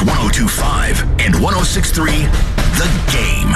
102.5 and 106.3 The Game.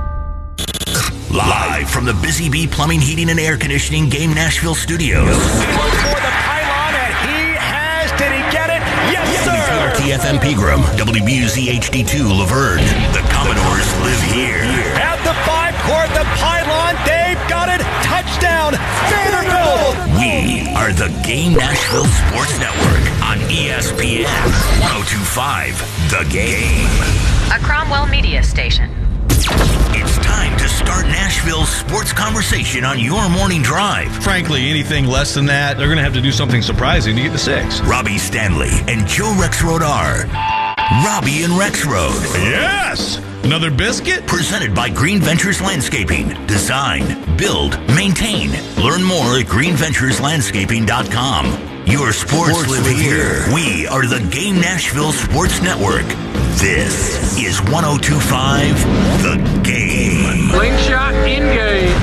Live from the Busy Bee Plumbing, Heating, and Air Conditioning Game Nashville studios. For the pylon, and he has. Did he get it? Yes, sir. WPRT-FM Pegram, WBUZ HD2 Laverne. The Commodores live here. At the 5-court, the pylon. Dave got it. Touchdown, Vanderbilt. We are the Game Nashville Sports Network on ESPN 102.5 The Game. A Cromwell Media Station. It's time to start Nashville's sports conversation on your morning drive. Frankly, anything less than that, they're going to have to do something surprising to get to 6. Robbie Stanley and Joe Rexrode are Robbie and Rexrode. Yes! Another biscuit? Presented by Green Ventures Landscaping. Design, build, maintain. Learn more at greenventureslandscaping.com. Your sports live here. We are the Game Nashville Sports Network. This is 102.5 The Game. Slingshot in-game.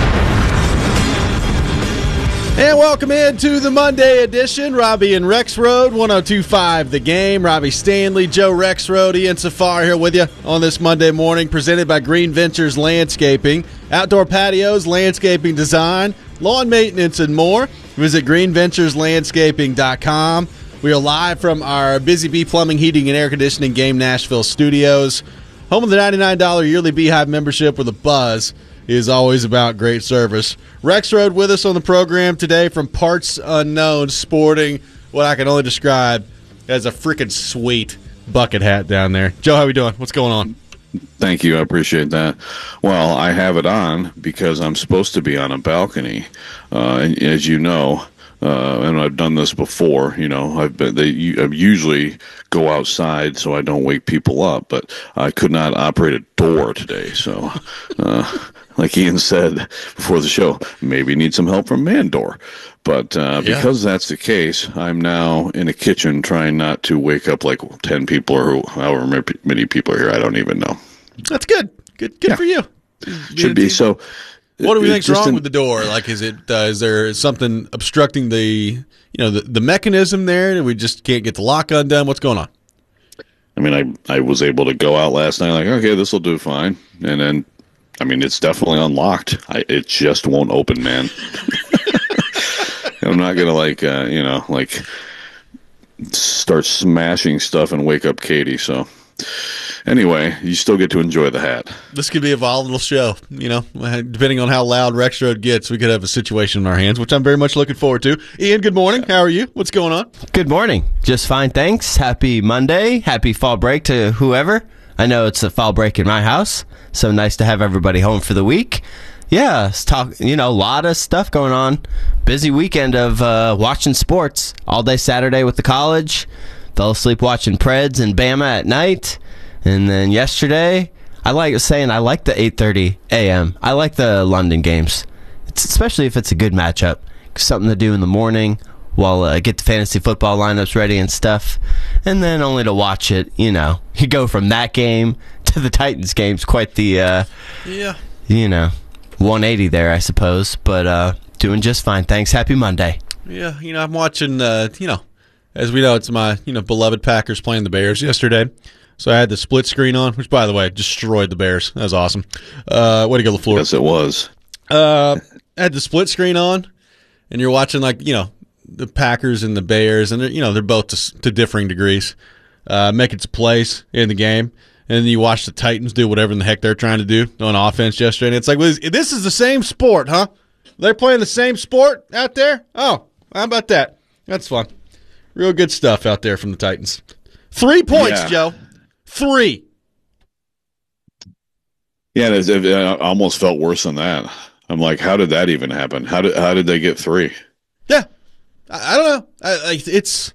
And welcome into the Monday edition. Robbie and Rexrode, 102.5 The Game. Robbie Stanley, Joe Rexrode, Ian Safar here with you on this Monday morning, presented by Green Ventures Landscaping. Outdoor patios, landscaping design, lawn maintenance, and more. Visit greenventureslandscaping.com. We are live from our Busy Bee Plumbing, Heating, and Air Conditioning Game Nashville studios. Home of the $99 yearly Beehive membership, where the buzz is always about great service. Rexrode with us on the program today from Parts Unknown, sporting what I can only describe as a freaking sweet bucket hat down there. Joe, how we doing? What's going on? Thank you. I appreciate that. Well, I have it on because I'm supposed to be on a balcony. And as you know, and I've done this before, I usually go outside so I don't wake people up, but I could not operate a door today. So, like Ian said before the show, maybe need some help from Mandor. But because that's the case, I'm now in a kitchen trying not to wake up like 10 people or however many people are here. I don't even know. That's good. Good for you. Should be. So, what do we think's wrong with the door? Like, is there something obstructing the mechanism there? That we just can't get the lock undone? What's going on? I mean, I was able to go out last night like, okay, this will do fine. And then, I mean, it's definitely unlocked. It just won't open, man. I'm not going to, start smashing stuff and wake up Katie. So, anyway, you still get to enjoy the hat. This could be a volatile show. Depending on how loud Rexrode gets, we could have a situation in our hands, which I'm very much looking forward to. Ian, good morning. How are you? What's going on? Good morning. Just fine, thanks. Happy Monday. Happy fall break to whoever. I know it's a fall break in my house, so nice to have everybody home for the week. Yeah, let's talk, a lot of stuff going on. Busy weekend of watching sports. All day Saturday with the college. Fell asleep watching Preds and Bama at night. And then yesterday, I like the 8:30 a.m. I like the London games, especially if it's a good matchup. Something to do in the morning while I get the fantasy football lineups ready and stuff. And then only to watch it, you go from that game to the Titans games. Quite the, 180 there, I suppose. But doing just fine. Thanks. Happy Monday. Yeah, I'm watching, as we know, it's my, beloved Packers playing the Bears yesterday. So I had the split screen on, which, by the way, destroyed the Bears. That was awesome. Way to go, LaFleur. Yes, it was. I had the split screen on, and you're watching, the Packers and the Bears, and they're both to differing degrees, make its place in the game. And then you watch the Titans do whatever in the heck they're trying to do on offense yesterday. And it's like, well, this is the same sport, huh? They're playing the same sport out there? Oh, how about that? That's fun. Real good stuff out there from the Titans. 3 points, Joe. 3. Yeah, it almost felt worse than that. I'm like, how did that even happen? How did they get 3? Yeah, I don't know. It's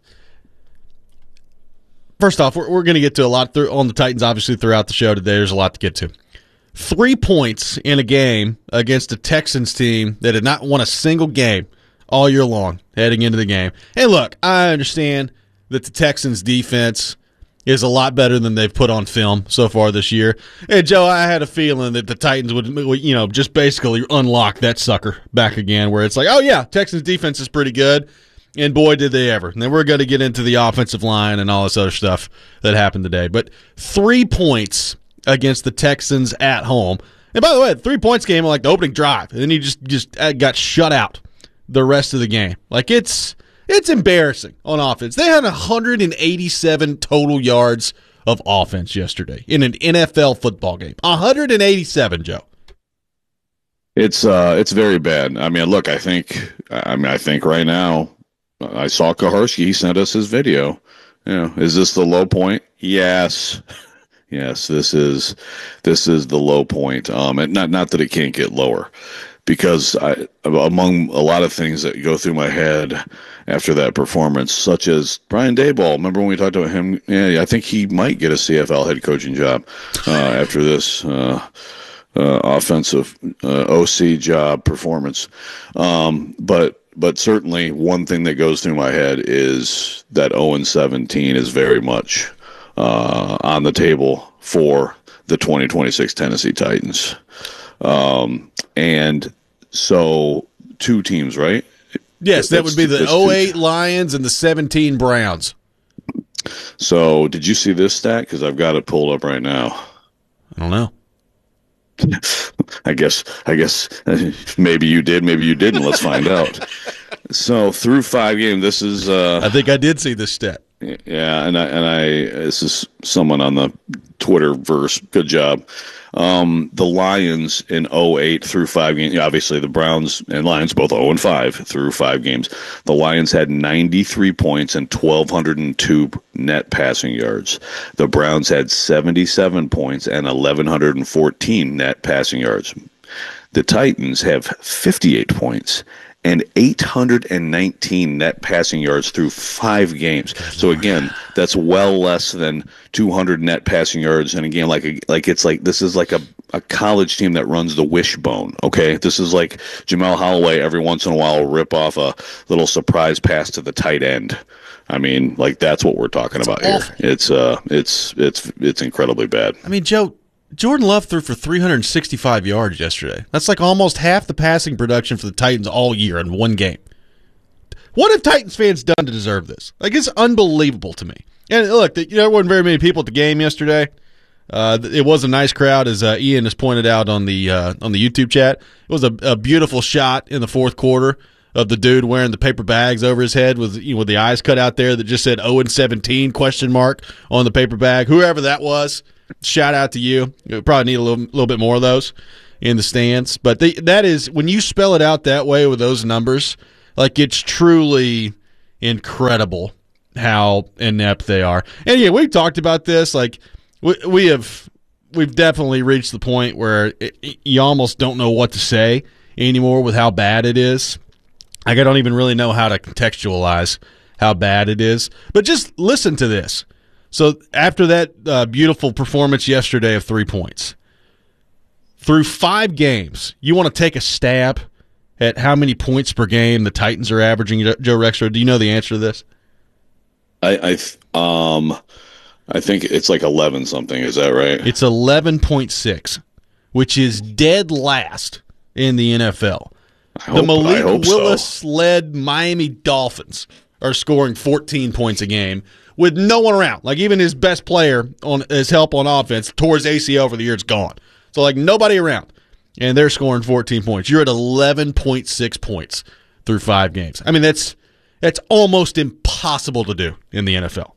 first off, we're going to get to a lot on the Titans. Obviously, throughout the show today, there's a lot to get to. 3 points in a game against a Texans team that had not won a single game all year long heading into the game. And look, I understand that the Texans defense is a lot better than they've put on film so far this year. And, Joe, I had a feeling that the Titans would, just basically unlock that sucker back again, where it's like, oh, yeah, Texans defense is pretty good. And boy, did they ever. And then we're going to get into the offensive line and all this other stuff that happened today. But 3 points against the Texans at home. And by the way, the 3 points game, like the opening drive. And then you just got shut out the rest of the game. Like, it's embarrassing on offense. They had 187 total yards of offense yesterday in an NFL football game. 187, Joe. It's very bad. I mean, look, I think right now, I saw Kaharski. He sent us his video. Is this the low point? Yes. Yes, this is the low point. And not that it can't get lower, because among a lot of things that go through my head after that performance, such as Brian Daboll. Remember when we talked about him? Yeah, I think he might get a CFL head coaching job after this offensive OC job performance. But certainly one thing that goes through my head is that 0-17 is very much on the table for the 2026 Tennessee Titans. And so 2 teams, right? Yes, that would be the 08 Lions and the 17 Browns. So did you see this stat? Because I've got it pulled up right now. I don't know. I guess maybe you did, maybe you didn't. Let's find out. So through 5 games, this is. I think I did see this stat. Yeah, and I this is someone on the Twitterverse. Good job. The Lions in 08 through 5 games. Obviously, the Browns and Lions both 0-5 through 5 games. The Lions had 93 points and 1,202 net passing yards. The Browns had 77 points and 1,114 net passing yards. The Titans have 58 points and 819 net passing yards through 5 games. So again, that's well less than 200 net passing yards in a game. This is like a college team that runs the wishbone. Okay, this is like Jamel Holloway every once in a while will rip off a little surprise pass to the tight end. I mean, like, that's what we're talking about here. It's incredibly bad. I mean, Joe, Jordan Love threw for 365 yards yesterday. That's like almost half the passing production for the Titans all year in one game. What have Titans fans done to deserve this? Like, it's unbelievable to me. And look, there wasn't very many people at the game yesterday. It was a nice crowd, as Ian has pointed out on the YouTube chat. It was a beautiful shot in the fourth quarter of the dude wearing the paper bags over his head with the eyes cut out there that just said 0-17 ? On the paper bag. Whoever that was. Shout out to you. You probably need a little bit more of those in the stands. But that is, when you spell it out that way with those numbers, like, it's truly incredible how inept they are. And yeah, we've talked about this. Like, we've definitely reached the point where you almost don't know what to say anymore with how bad it is. Like, I don't even really know how to contextualize how bad it is. But just listen to this. So after that beautiful performance yesterday of 3 points, through 5 games, you want to take a stab at how many points per game the Titans are averaging, Joe Rexrode? Do you know the answer to this? I think it's like 11 something. Is that right? It's 11.6, which is dead last in the NFL. The Malik Willis-led Miami Dolphins are scoring 14 points a game with no one around. Like, even his best player on his help on offense towards ACL for the year is gone. So, like, nobody around. And they're scoring 14 points. You're at 11.6 points through 5 games. I mean, that's almost impossible to do in the NFL.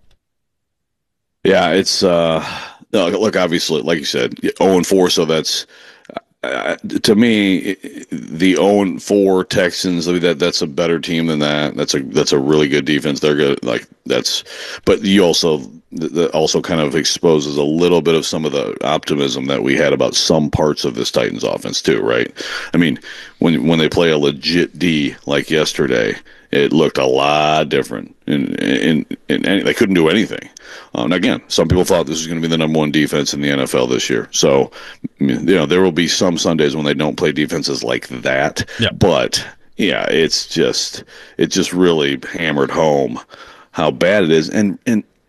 Yeah, it's look, obviously, like you said, 0-4, so that's to me, the 0-4 Texans, that's a better team than that. That's a really good defense. They're good. But you also kind of exposes a little bit of some of the optimism that we had about some parts of this Titans offense too, right? I mean, when they play a legit D like yesterday, it looked a lot different, and they couldn't do anything. And again, some people thought this was going to be the number 1 defense in the NFL this year. So, there will be some Sundays when they don't play defenses like that. Yeah. But yeah, it just really hammered home how bad it is, and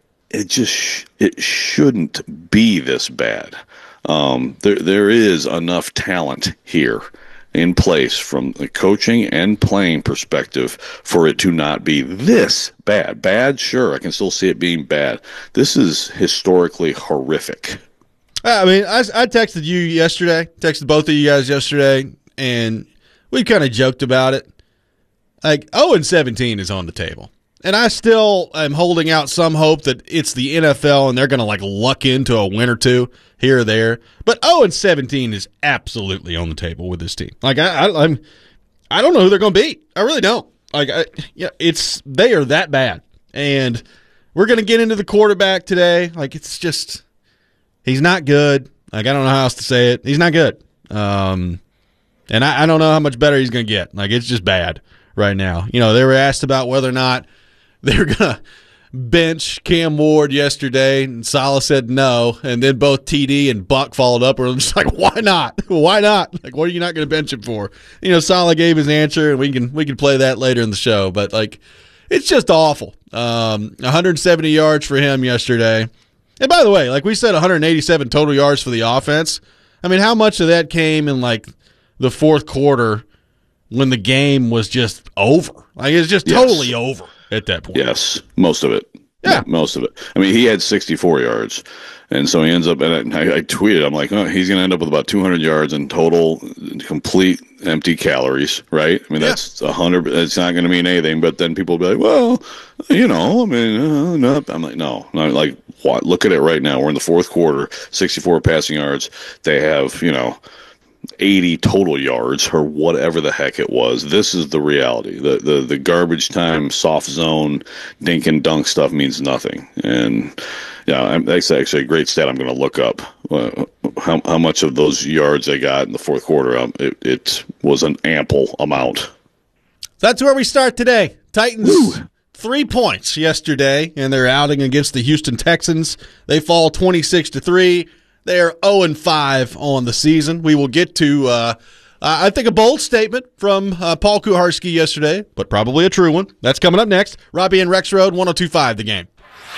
it shouldn't be this bad. There is enough talent here in place from the coaching and playing perspective for it to not be this bad. Bad, sure, I can still see it being bad. This is historically horrific. I mean, I texted you yesterday, texted both of you guys yesterday, and we kind of joked about it. Like, 0-17 is on the table. And I still am holding out some hope that it's the NFL and they're going to, like, luck into a win or two here or there. But 0-17 is absolutely on the table with this team. Like, I don't know who they're going to beat. I really don't. Like, they are that bad. And we're going to get into the quarterback today. Like, it's just, he's not good. Like, I don't know how else to say it. He's not good. And I don't know how much better he's going to get. Like, it's just bad right now. You know, they were asked about whether or not they were going to bench Cam Ward yesterday, and Saleh said no, and then both TD and Buck followed up, and we're just like, why not? Why not? Like, what are you not going to bench him for? You know, Saleh gave his answer, and we can play that later in the show, but, like, it's just awful. 170 yards for him yesterday. And by the way, like we said, 187 total yards for the offense. I mean, how much of that came in, like, the fourth quarter when the game was just over? Like, it's just totally over at that point. Yes, most of it. Yeah, most of it. I mean, he had 64 yards, and so he ends up, and I tweeted, I'm like, oh, he's going to end up with about 200 yards in total, complete empty calories, right? I mean, that's 100. It's not going to mean anything, but then people will be like, well, you know, I mean, no. I'm like, no, like, what? Look at it right now. We're in the fourth quarter, 64 passing yards. They have, 80 total yards or whatever the heck it was. This is the reality. The garbage time, soft zone, dink and dunk stuff means nothing. And that's actually a great stat I'm going to look up. How much of those yards they got in the fourth quarter? It was an ample amount. That's where we start today. Titans 3 points yesterday, and they're outing against the Houston Texans. They fall 26-3. They are 0-5 on the season. We will get to, I think, a bold statement from Paul Kuharsky yesterday, but probably a true one. That's coming up next. Robbie and Rex Road, 102.5 The Game.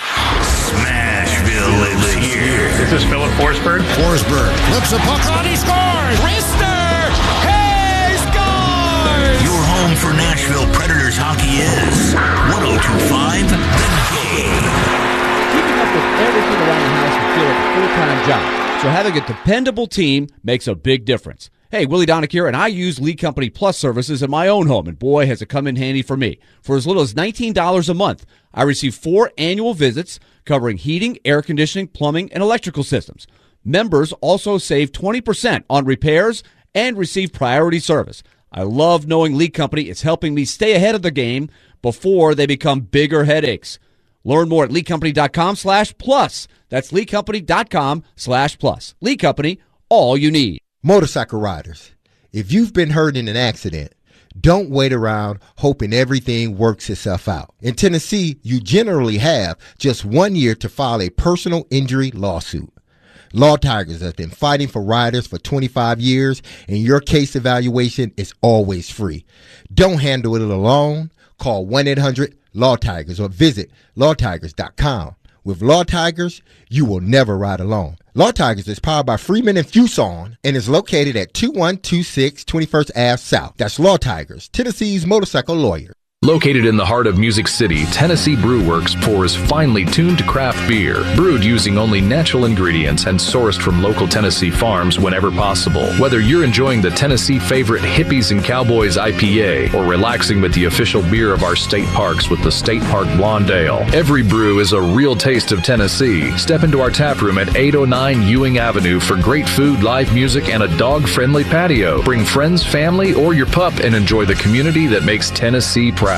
Smashville is here. This is Philip Forsberg. Forsberg flips a puck on, he scores! Rister! Hey, scores! Your home for Nashville Predators hockey is 102.5 The Game. Keeping up with everything around the house can feel like a full-time job. So having a dependable team makes a big difference. Hey, Willie Donick here, and I use Lee Company Plus services in my own home, and boy, has it come in handy for me. For as little as $19 a month, I receive 4 annual visits covering heating, air conditioning, plumbing, and electrical systems. Members also save 20% on repairs and receive priority service. I love knowing Lee Company is helping me stay ahead of the game before they become bigger headaches. Learn more at LeeCompany.com/plus. That's LeeCompany.com/plus. Lee Company, all you need. Motorcycle riders, if you've been hurt in an accident, don't wait around hoping everything works itself out. In Tennessee, you generally have just 1 year to file a personal injury lawsuit. Law Tigers has been fighting for riders for 25 years, and your case evaluation is always free. Don't handle it alone. Call 1-800-LAW-TIGERS or visit lawtigers.com. With Law Tigers, you will never ride alone. Law Tigers is powered by Freeman and Fuson and is located at 2126 21st Ave South. That's Law Tigers, Tennessee's motorcycle lawyer. Located in the heart of Music City, Tennessee Brew Works pours finely tuned craft beer, brewed using only natural ingredients and sourced from local Tennessee farms whenever possible. Whether you're enjoying the Tennessee favorite Hippies and Cowboys IPA or relaxing with the official beer of our state parks with the State Park Blonde Ale, every brew is a real taste of Tennessee. Step into our tap room at 809 Ewing Avenue for great food, live music, and a dog-friendly patio. Bring friends, family, or your pup and enjoy the community that makes Tennessee proud.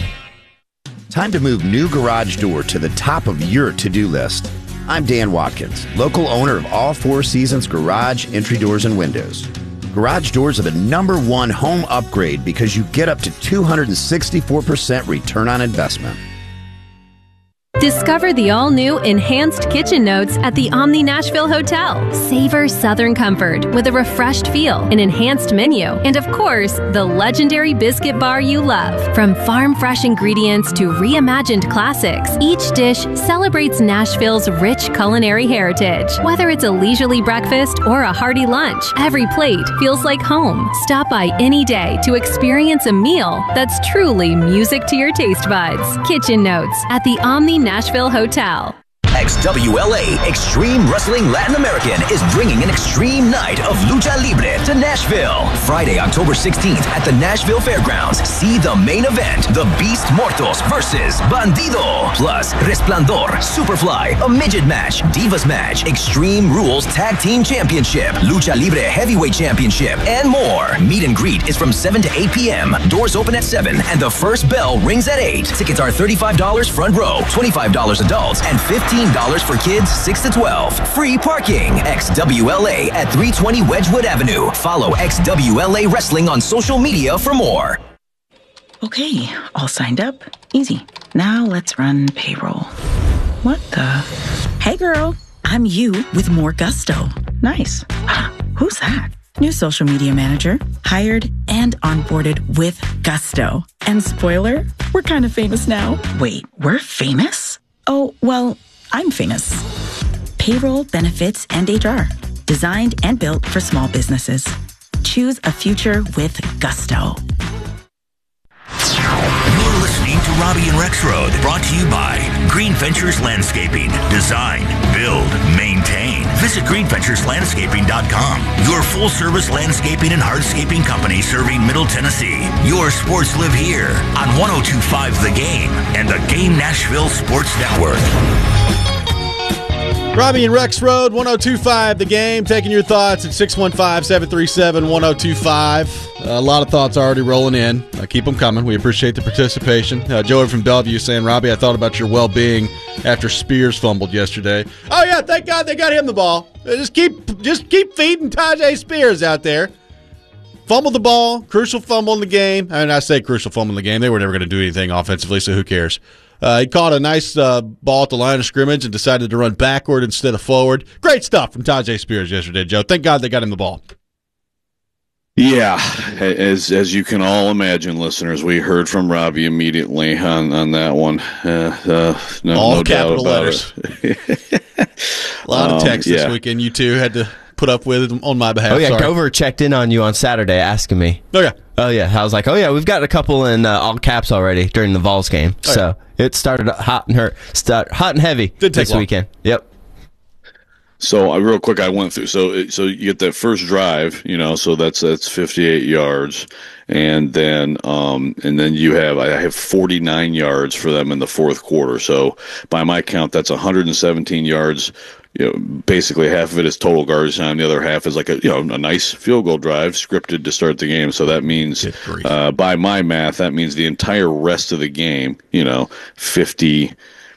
Time to move new garage door to the top of your to-do list. I'm Dan Watkins, local owner of All Four Seasons Garage, Entry Doors, and Windows. Garage doors are the #1 home upgrade because you get up to 264% return on investment. Discover the all-new Enhanced Kitchen Notes at the Omni Nashville Hotel. Savor Southern comfort with a refreshed feel, an enhanced menu, and of course, the legendary biscuit bar you love. From farm-fresh ingredients to reimagined classics, each dish celebrates Nashville's rich culinary heritage. Whether it's a leisurely breakfast or a hearty lunch, every plate feels like home. Stop by any day to experience a meal that's truly music to your taste buds. Kitchen Notes at the Omni Nashville Hotel. XWLA Extreme Wrestling Latin American is bringing an extreme night of lucha libre to Nashville. Friday, October 16th at the Nashville Fairgrounds. See the main event, the Beast Mortos versus Bandido. Plus, Resplandor, Superfly, a midget match, Divas match, Extreme Rules Tag Team Championship, Lucha Libre Heavyweight Championship, and more. Meet and greet is from 7 to 8 p.m. Doors open at 7 and the first bell rings at 8. Tickets are $35 front row, $25 adults, and $15 for kids 6 to 12. Free parking. XWLA at 320 Wedgwood Avenue. Follow XWLA Wrestling on social media for more. Okay, all signed up. Easy. Now let's run payroll. What the? Hey girl, I'm you with more gusto. Nice. Who's that? New social media manager. Hired and onboarded with gusto. And spoiler, we're kind of famous now. Wait, we're famous? Oh, well, I'm famous. Payroll, benefits, and HR. Designed and built for small businesses. Choose a future with gusto. You're listening to Robbie and Rex Road, brought to you by Green Ventures Landscaping. Design, build, maintain. Visit greenventureslandscaping.com. Your full-service landscaping and hardscaping company serving Middle Tennessee. Your sports live here on 102.5 The Game and the Game Nashville Sports Network. Robbie and Rex Road, 102.5 The Game, taking your thoughts at 615-737-1025. A lot of thoughts already rolling in. Keep them coming. We appreciate the participation. Joey from Bellevue saying, Robbie, I thought about your well-being after Spears fumbled yesterday. Oh, yeah, thank God they got him the ball. Just keep feeding Tyjae Spears out there. Fumbled the ball, crucial fumble in the game. I mean, I say crucial fumble in the game. They were never going to do anything offensively, so who cares? He caught a nice ball at the line of scrimmage and decided to run backward instead of forward. Great stuff from Tyjae Spears yesterday, Joe. Thank God they got him the ball. Yeah, as you can all imagine, listeners, we heard from Robbie immediately on that one. All no capital doubt about letters. It. A lot of texts this weekend. You two had to put up with on my behalf. Oh, yeah, Sorry. Gover checked in on you on Saturday asking me. Oh, yeah. Oh, yeah. I was like, oh, yeah, we've got a couple in all caps already during the Vols game. Oh, so it started hot and heavy this weekend. Yep. So real quick, I went through. So you get that first drive, so that's 58 yards, and then you have I have 49 yards for them in the fourth quarter. So by my count, that's 117 yards. Basically half of it is total garbage time. The other half is like a nice field goal drive scripted to start the game. So that means, by my math, that means the entire rest of the game, 50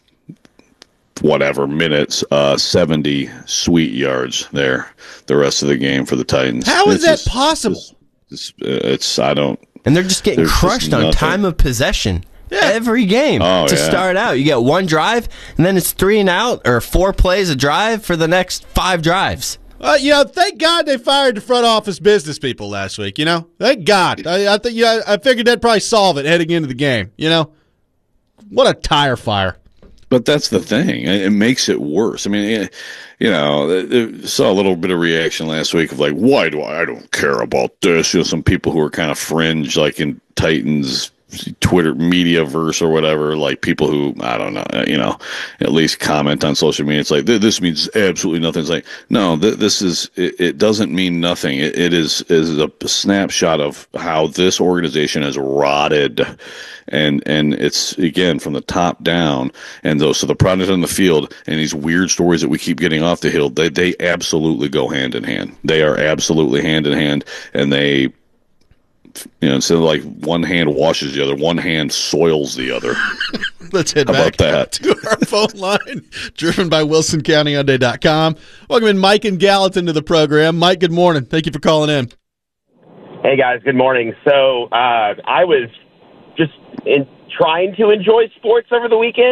whatever minutes, 70 sweet yards there, the rest of the game for the Titans. How is that possible? And they're just getting crushed on time of possession. Yeah. Every game start out. You get one drive, and then it's 3 and out or 4 plays a drive for the next 5 drives. Thank God they fired the front office business people last week. Thank God. I figured that'd probably solve it heading into the game. What a tire fire. But that's the thing. It makes it worse. I mean, saw a little bit of reaction last week of like, why do I don't care about this? Some people who are kind of fringe, like in Titans Twitter mediaverse or whatever, like people who, I don't know, at least comment on social media. It's like, this means absolutely nothing. It's like, no, it doesn't mean nothing. It is a snapshot of how this organization has rotted. And it's, again, from the top down. And so the product on the field and these weird stories that we keep getting off the hill, they absolutely go hand in hand. They are absolutely hand in hand. And they, instead of like one hand washes the other, one hand soils the other. Let's head back to our phone line, driven by WilsonCountyHyundai.com. Welcome in Mike and Gallatin to the program. Mike, good morning. Thank you for calling in. Hey, guys. Good morning. So I was just trying to enjoy sports over the weekend.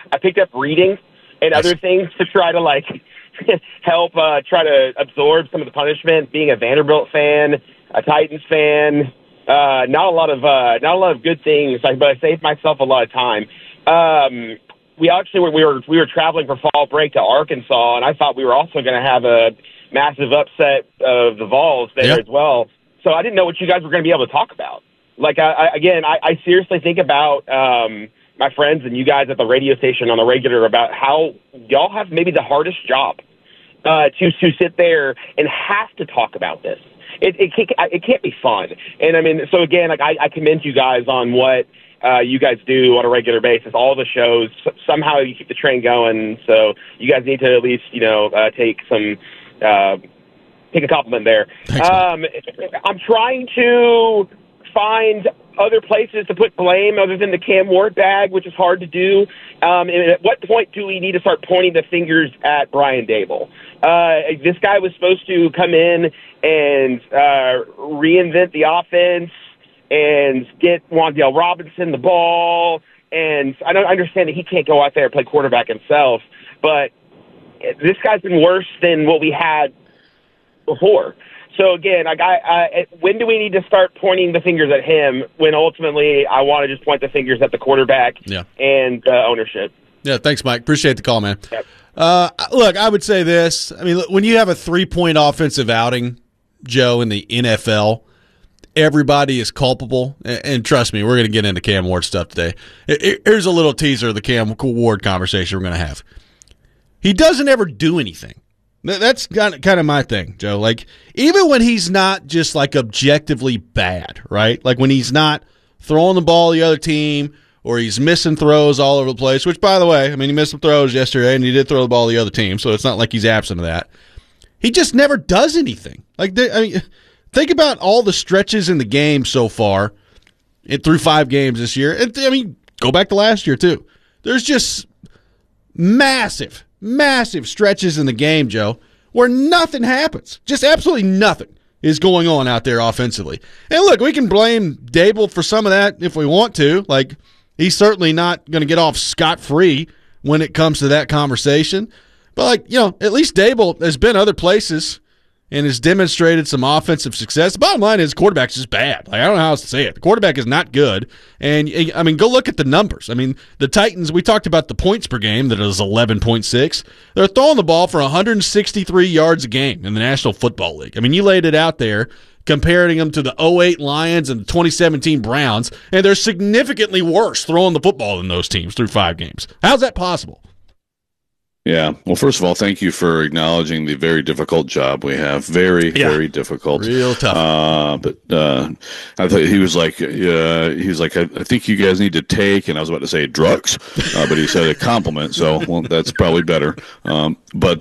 I picked up reading and other things to try to like help try to absorb some of the punishment. Being a Vanderbilt fan, a Titans fan, not a lot of good things, but I saved myself a lot of time. We were traveling for fall break to Arkansas, and I thought we were also going to have a massive upset of the Vols there as well. So I didn't know what you guys were going to be able to talk about. Like, I seriously think about my friends and you guys at the radio station on the regular about how y'all have maybe the hardest job to sit there and have to talk about this. It can't be fun. And I mean, so again, like I commend you guys on what you guys do on a regular basis, all the shows. Somehow you keep the train going. So you guys need to at least, take a compliment there. Thanks, I'm trying to find other places to put blame other than the Cam Ward bag, which is hard to do. And at what point do we need to start pointing the fingers at Brian Daboll? This guy was supposed to come in and reinvent the offense and get Wan'Dale Robinson the ball. And I don't understand that he can't go out there and play quarterback himself, but this guy's been worse than what we had before. So again, when do we need to start pointing the fingers at him when ultimately I want to just point the fingers at the quarterback and ownership? Yeah, thanks, Mike. Appreciate the call, man. Yep. Look, I would say this. I mean, when you have a 3-point offensive outing, Joe, in the NFL, everybody is culpable. And trust me, we're going to get into Cam Ward stuff today. Here's a little teaser of the Cam Ward conversation we're going to have. He doesn't ever do anything. That's kind of my thing, Joe. Like, even when he's not just like objectively bad, right? Like when he's not throwing the ball to the other team or he's missing throws all over the place, which, by the way, I mean, he missed some throws yesterday and he did throw the ball to the other team, so it's not like he's absent of that. He just never does anything. Like, think about all the stretches in the game so far through 5 games this year. And, go back to last year, too. There's just massive stretches in the game, Joe, where nothing happens. Just absolutely nothing is going on out there offensively. And look, we can blame Daboll for some of that if we want to. Like, he's certainly not going to get off scot-free when it comes to that conversation. But, at least Daboll has been other places and has demonstrated some offensive success. The bottom line is quarterback's just bad. Like, I don't know how else to say it. The quarterback is not good. And, go look at the numbers. The Titans, we talked about the points per game, that is 11.6. They're throwing the ball for 163 yards a game in the National Football League. You laid it out there, comparing them to the 2008 Lions and the 2017 Browns, and they're significantly worse throwing the football than those teams through 5 games. How's that possible? Yeah. Well, first of all, thank you for acknowledging the very difficult job we have. Very difficult. Real tough. But I thought he was like, I think you guys need to take, and I was about to say drugs, but he said a compliment. So, well, that's probably better. Let's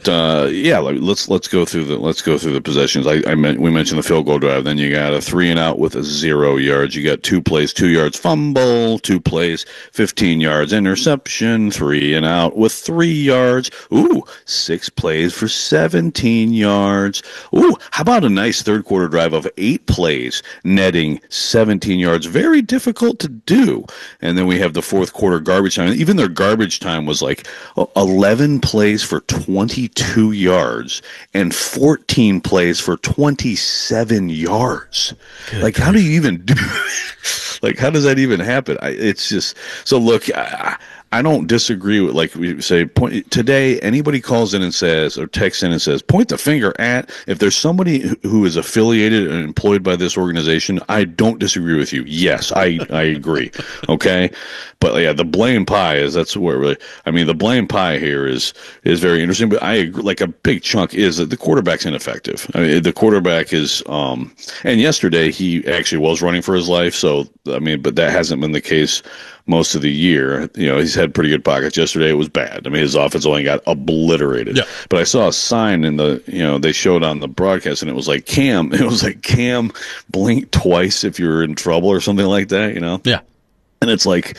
go through the possessions. We mentioned the field goal drive. Then you got a 3-and-out with 0 yards. You got 2 plays, 2 yards fumble, 2 plays, 15 yards interception, 3-and-out with 3 yards. 6 plays for 17 yards. How about a nice third quarter drive of 8 plays, netting 17 yards? Very difficult to do. And then we have the fourth quarter garbage time. Even their garbage time was like 11 plays for 22 yards and 14 plays for 27 yards. Good like, how do you even do like, how does that even happen? It's just, so look, I don't disagree with, like we say, today, anybody calls in and says, or texts in and says, point the finger at, if there's somebody who is affiliated and employed by this organization, I don't disagree with you. Yes, I agree. Okay. But yeah, the blame pie the blame pie here is very interesting, but I agree, like a big chunk is that the quarterback's ineffective. The quarterback is, and yesterday he actually was running for his life. So, but that hasn't been the case most of the year. He's had pretty good pockets. Yesterday it was bad. His offense only got obliterated. Yeah. But I saw a sign in they showed on the broadcast, and it was like Cam blink twice if you're in trouble or something like that, Yeah. And it's like,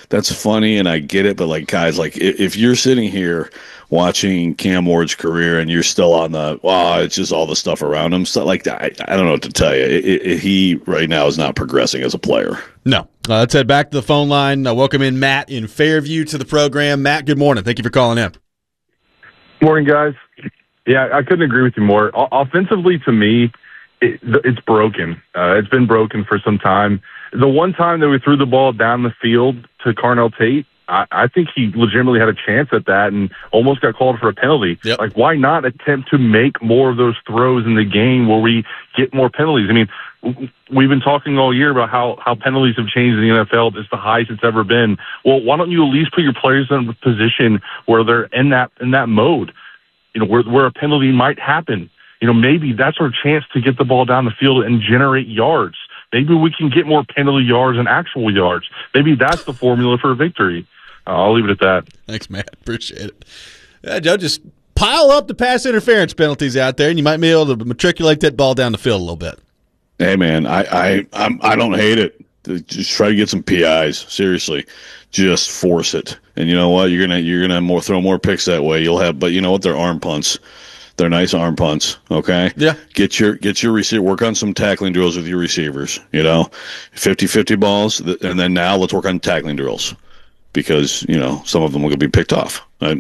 that's funny and I get it, but like guys, like if you're sitting here watching Cam Ward's career and you're still on it's just all the stuff around him, stuff like that. I don't know what to tell you. He right now is not progressing as a player. No. Let's head back to the phone line. Welcome in Matt in Fairview to the program. Matt, good morning. Thank you for calling in. Morning, guys. Yeah, I couldn't agree with you more. Offensively, to me, it's broken. It's been broken for some time. The one time that we threw the ball down the field to Carnell Tate, I think he legitimately had a chance at that and almost got called for a penalty. Yep. Like, why not attempt to make more of those throws in the game where we get more penalties? I mean, we've been talking all year about how penalties have changed in the NFL. It's the highest it's ever been. Well, why don't you at least put your players in a position where they're in that mode, where a penalty might happen? Maybe that's our chance to get the ball down the field and generate yards. Maybe we can get more penalty yards and actual yards. Maybe that's the formula for a victory. I'll leave it at that. Thanks, Matt. Appreciate it. Yeah, Joe, just pile up the pass interference penalties out there, and you might be able to matriculate that ball down the field a little bit. Hey, man, I don't hate it. Just try to get some PIs. Seriously, just force it. And you know what? You're gonna throw more picks that way. You'll have, but you know what? They're arm punts. They're nice arm punts. Okay. Yeah. Get your receiver. Work on some tackling drills with your receivers. 50-50 balls, and then now let's work on tackling drills. Because some of them will be picked off.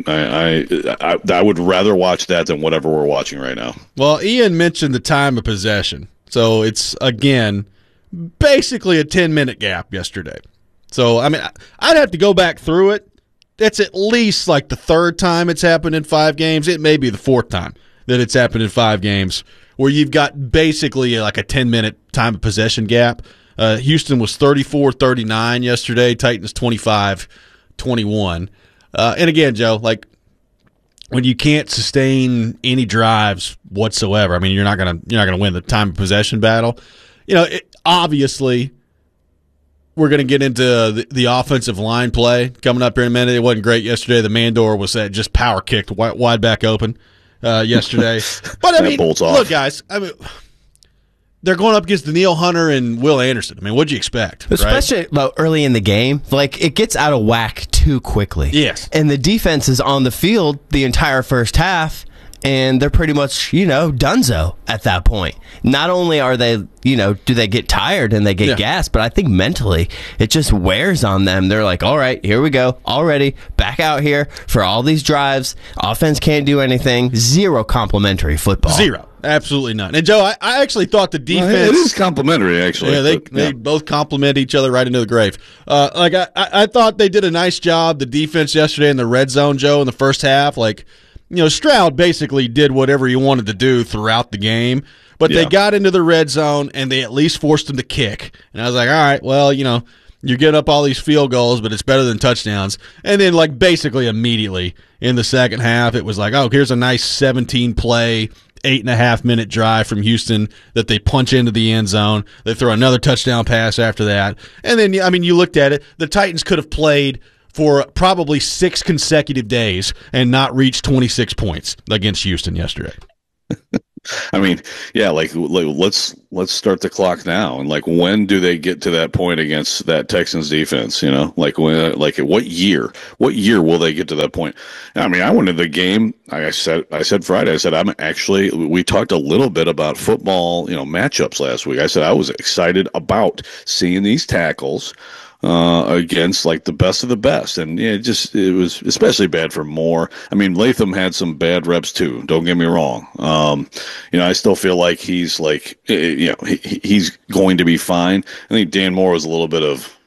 I would rather watch that than whatever we're watching right now. Well, Ian mentioned the time of possession, so it's again basically a 10-minute gap yesterday. So I mean, I'd have to go back through it. That's at least like the third time it's happened in 5 games. It may be the fourth time that it's happened in 5 games where you've got basically like a 10-minute time of possession gap. Houston was 34-39 yesterday. Titans 25-21. And again, Joe, like when you can't sustain any drives whatsoever, I mean, you're not gonna win the time of possession battle. Obviously, we're gonna get into the offensive line play coming up here in a minute. It wasn't great yesterday. The Mandor was just power kicked wide back open yesterday. But I mean, look, guys, I mean, they're going up against Danielle Hunter and Will Anderson. I mean, what'd you expect? Especially early in the game. Like, it gets out of whack too quickly. Yes. And the defense is on the field the entire first half, and they're pretty much, donezo at that point. Not only are they, do they get tired and they get gassed, but I think mentally it just wears on them. They're like, all right, here we go. Already back out here for all these drives. Offense can't do anything. Zero complimentary football. Zero. Absolutely none. And, Joe, I actually thought the defense... Well, it is complimentary, actually. Yeah, they both compliment each other right into the grave. I thought they did a nice job, the defense yesterday in the red zone, Joe, in the first half. Stroud basically did whatever he wanted to do throughout the game, but they got into the red zone, and they at least forced him to kick. And I was like, all right, well, you're getting up all these field goals, but it's better than touchdowns. And then, basically immediately in the second half, it was like, oh, here's a nice 17-play 8.5-minute drive from Houston that they punch into the end zone. They throw another touchdown pass after that. And then, I mean, you looked at it, the Titans could have played for probably 6 consecutive days and not reached 26 points against Houston yesterday. I mean, yeah, let's start the clock now. And when do they get to that point against that Texans defense? What year will they get to that point? I mean, I went into the game. I said Friday. I said we talked a little bit about football, matchups last week. I said I was excited about seeing these tackles against the best of the best, and it was especially bad for Moore. I mean, Latham had some bad reps too. Don't get me wrong. I still feel like he's he's going to be fine. I think Dan Moore was a little bit of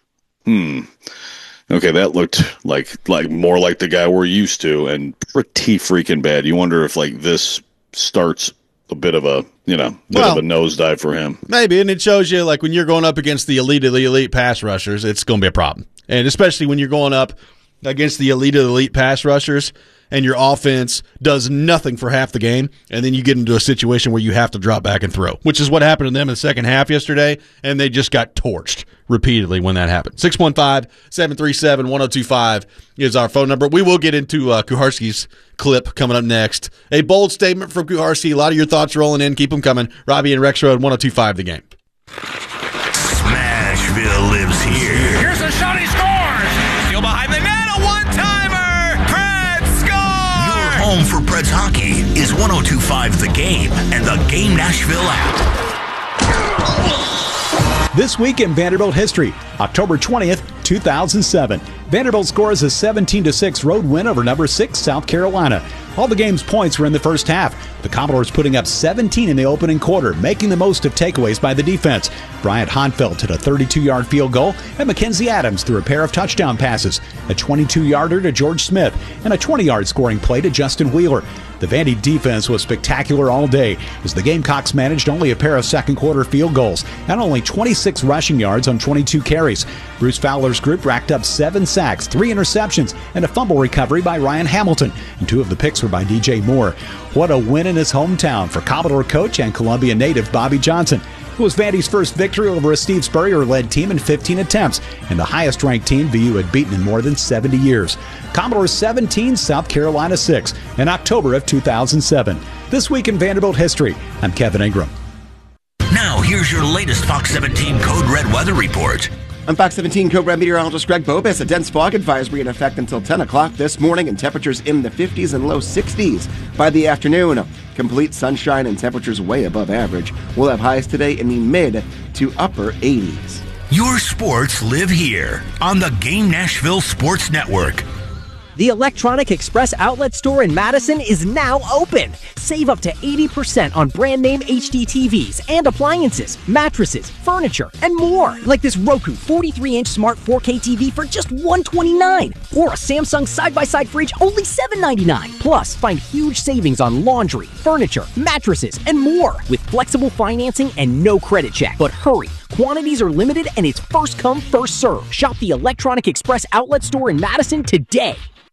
okay, that looked like more like the guy we're used to, and pretty freaking bad. You wonder if this starts a bit of a of a nosedive for him. Maybe, and it shows you when you're going up against the elite pass rushers, it's going to be a problem. And especially when you're going up against the elite pass rushers and your offense does nothing for half the game, and then you get into a situation where you have to drop back and throw, which is what happened to them in the second half yesterday, and they just got torched repeatedly when that happened. 615-737-1025 is our phone number. We will get into Kuharski's clip coming up next. A bold statement from Kuharski. A lot of your thoughts rolling in. Keep them coming. Robbie and Rex Road, 1025 The Game. Smashville lives here. Here's a shot, he scores! The home for Preds hockey is 102.5 The Game and the Game Nashville app. This week in Vanderbilt history, October 20th, 2007. Vanderbilt scores a 17-6 road win over number 6 South Carolina. All the game's points were in the first half. The Commodores putting up 17 in the opening quarter, making the most of takeaways by the defense. Bryant Honfeld hit a 32-yard field goal, and Mackenzie Adams threw a pair of touchdown passes, a 22-yarder to George Smith, and a 20-yard scoring play to Justin Wheeler. The Vandy defense was spectacular all day as the Gamecocks managed only a pair of second-quarter field goals and only 26 rushing yards on 22 carries. Bruce Fowler's group racked up 7 sacks, 3 interceptions, and a fumble recovery by Ryan Hamilton, and 2 of the picks were by DJ Moore. What a win in his hometown for Commodore coach and Columbia native Bobby Johnson. It was Vandy's first victory over a Steve Spurrier-led team in 15 attempts, and the highest-ranked team VU had beaten in more than 70 years. Commodores 17, South Carolina 6, in October of 2007. This week in Vanderbilt history, I'm Kevin Ingram. Now, here's your latest Fox 17 Code Red weather report. I'm Fox 17 Code Red meteorologist Greg Bobis. A dense fog advisory in effect until 10 o'clock this morning, and temperatures in the 50s and low 60s by the afternoon. Complete sunshine and temperatures way above average. We'll have highs today in the mid to upper 80s. Your sports live here on the Game Nashville Sports Network. The Electronic Express outlet store in Madison is now open. Save up to 80% on brand name HD TVs and appliances, mattresses, furniture, and more. Like this Roku 43-inch smart 4K TV for just $129. Or a Samsung side-by-side fridge only $799. Plus, find huge savings on laundry, furniture, mattresses, and more. With flexible financing and no credit check. But hurry. Quantities are limited and it's first come, first serve. Shop the Electronic Express outlet store in Madison today.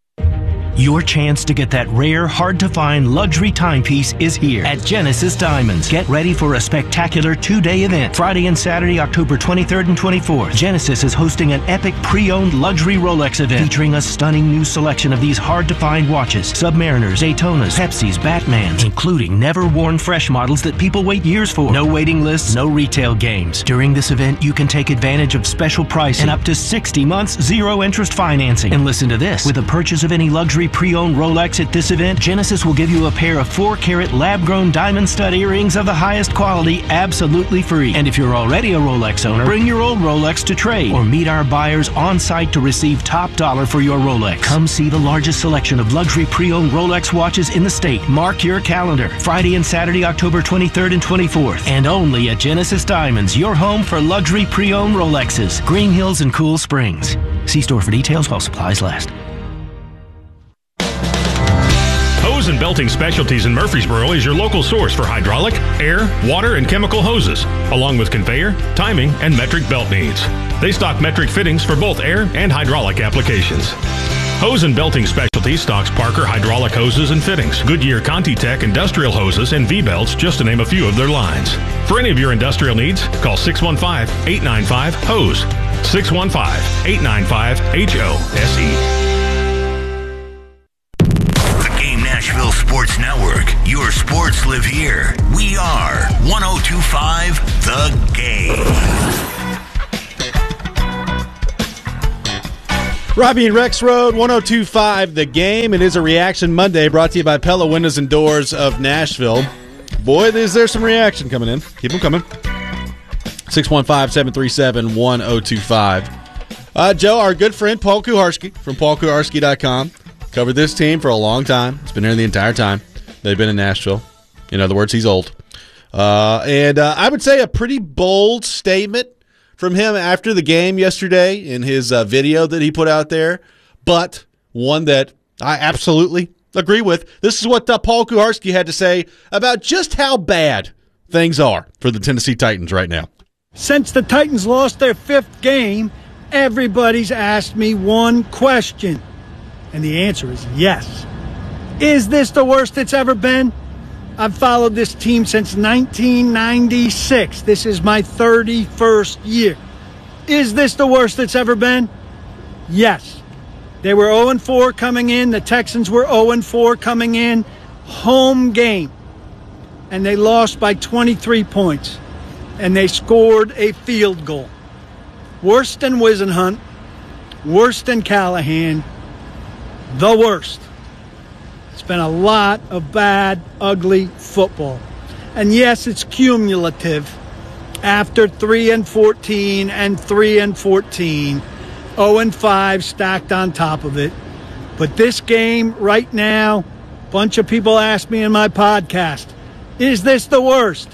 Your chance to get that rare, hard-to-find luxury timepiece is here at Genesis Diamonds. Get ready for a spectacular 2-day event. Friday and Saturday, October 23rd and 24th. Genesis is hosting an epic pre-owned luxury Rolex event featuring a stunning new selection of these hard-to-find watches. Submariners, Daytonas, Pepsis, Batmans, including never-worn fresh models that people wait years for. No waiting lists, no retail games. During this event, you can take advantage of special pricing and up to 60 months zero-interest financing. And listen to this. With a purchase of any luxury pre-owned Rolex at this event, Genesis will give you a pair of 4-carat lab-grown diamond stud earrings of the highest quality absolutely free. And if you're already a Rolex owner, bring your old Rolex to trade or meet our buyers on site to receive top dollar for your Rolex. Come see the largest selection of luxury pre-owned Rolex watches in the state. Mark your calendar. Friday and Saturday, October 23rd and 24th. And only at Genesis Diamonds, your home for luxury pre-owned Rolexes. Green Hills and Cool Springs. See store for details while supplies last. Hose and Belting Specialties in Murfreesboro is your local source for hydraulic, air, water, and chemical hoses, along with conveyor, timing, and metric belt needs. They stock metric fittings for both air and hydraulic applications. Hose and Belting Specialties stocks Parker hydraulic hoses and fittings, Goodyear ContiTech industrial hoses, and V-belts, just to name a few of their lines. For any of your industrial needs, call 615-895-HOSE. 615-895-HOSE. Nashville Sports Network. Your sports live here. We are 102.5 The Game. Robbie and Rex Road, 102.5 The Game. It is a Reaction Monday brought to you by Pella Windows and Doors of Nashville. Boy, is there some reaction coming in. Keep them coming. 615-737-1025. Joe, our good friend Paul Kuharski from paulkuharski.com. Covered this team for a long time. It's been here the entire time they've been in Nashville. In other words, he's old. And I would say a pretty bold statement from him after the game yesterday in his video that he put out there, but one that I absolutely agree with. This is what Paul Kuharski had to say about just how bad things are for the Tennessee Titans right now. Since the Titans lost their 5th game, everybody's asked me one question. And the answer is yes. Is this the worst it's ever been? I've followed this team since 1996. This is my 31st year. Is this the worst it's ever been? Yes. They were 0-4 coming in. The Texans were 0-4 coming in. Home game. And they lost by 23 points. And they scored a field goal. Worse than Wisenhunt. Worse than Callahan. The worst. It's been a lot of bad, ugly football. And yes, it's cumulative. After 3-14 and 3-14, 0-5 stacked on top of it. But this game right now, a bunch of people ask me in my podcast, is this the worst?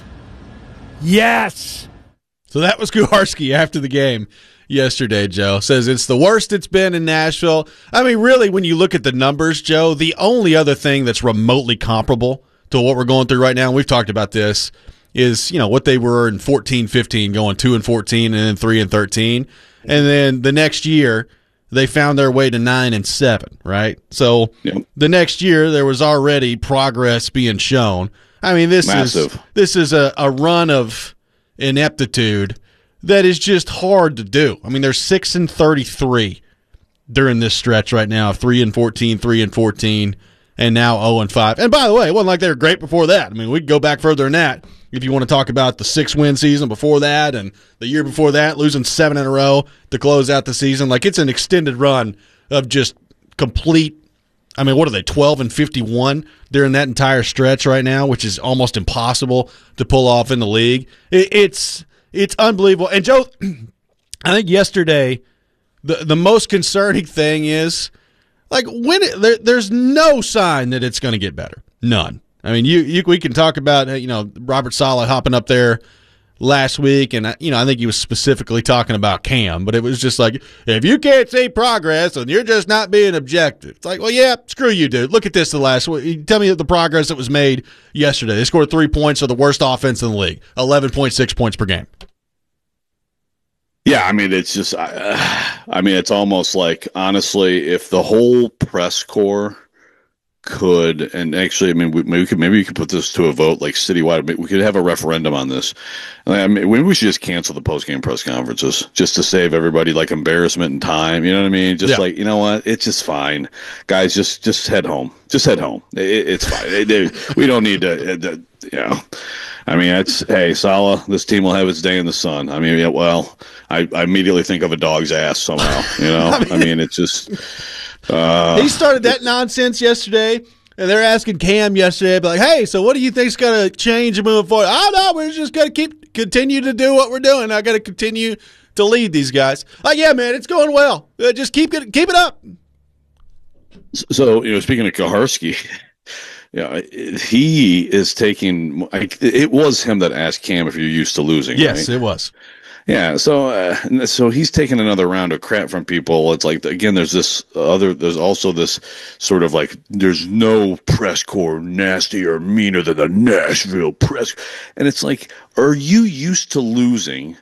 Yes. So that was Kuharski after the game yesterday, Joe. Says it's the worst it's been in Nashville. I mean, really, when you look at the numbers, Joe, the only other thing that's remotely comparable to what we're going through right now, and we've talked about this, is, what they were in 14-15, going 2-14 and then 3-13. And then the next year, they found their way to 9-7, right? So the next year, there was already progress being shown. I mean, this is a run of ineptitude that is just hard to do. I mean, they're 6-33 during this stretch right now, 3-14, 3-14, and now 0-5. And by the way, it wasn't like they were great before that. I mean, we could go back further than that if you want to talk about the 6-win season before that and the year before that, losing 7 in a row to close out the season. Like, it's an extended run of just complete, I mean, what are they, 12-51 during that entire stretch right now, which is almost impossible to pull off in the league. It's unbelievable. And, Joe, I think yesterday the most concerning thing is, like, there's no sign that it's going to get better. None. I mean, we can talk about, Robert Saleh hopping up there last week, and, I think he was specifically talking about Cam, but it was just like, if you can't see progress, then you're just not being objective. It's like, well, yeah, screw you, dude. Look at this tell me the progress that was made yesterday. They scored 3 points for the worst offense in the league, 11.6 points per game. Yeah, I mean, it's just, it's almost like, honestly, if the whole press corps could, and actually, I mean, maybe we could put this to a vote, like citywide. We could have a referendum on this. I mean, maybe we should just cancel the post-game press conferences just to save everybody like embarrassment and time. You know what I mean? Just like, you know what? It's just fine, guys. Just head home. Just head home. It's fine. We don't need to. I mean, hey, Saleh, this team will have its day in the sun. I mean, I immediately think of a dog's ass somehow. I mean, it's just. He started that nonsense yesterday, and they're asking Cam yesterday, like, hey, so what do you think's going to change and move forward? Oh, no, we're just going to continue to do what we're doing. I got to continue to lead these guys. Like, yeah, man, it's going well. Just keep it up. So, speaking of Kuharski, he is taking. It was him that asked Cam if you're used to losing. Yes, right? It was. Yeah, so he's taking another round of crap from people. It's like, again, there's also this sort of like, there's no press corps nastier or meaner than the Nashville press. And it's like, are you used to losing?